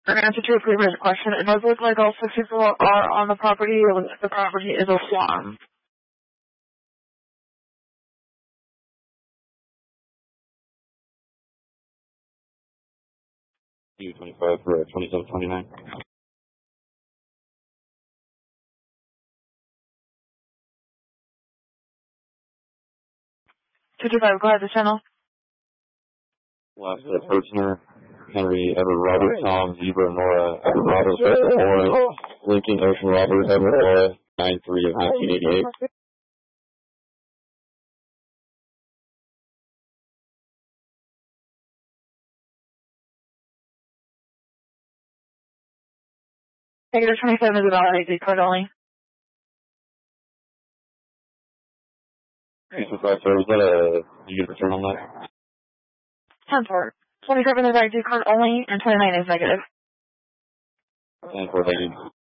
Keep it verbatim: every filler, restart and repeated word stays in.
In answer to your previous question, it does look like all six people are on the property. It looks like the property is a farm. U twenty-five for twenty-seven twenty-nine. two two five, go ahead, the channel. Last uh, Hertzner, Henry, Edward, Robert, Tom, Zebra, Nora, Edward, Robert, Fred, Nora, Lincoln, Ocean, Robert, Edward, Nora, nine three of nineteen eighty-eight. Negative twenty-seven is about I D card only. two two five, sir, was that a, did you get a return on that? ten four. twenty-seven is I D card only, and twenty-nine is negative. ten four, thank you.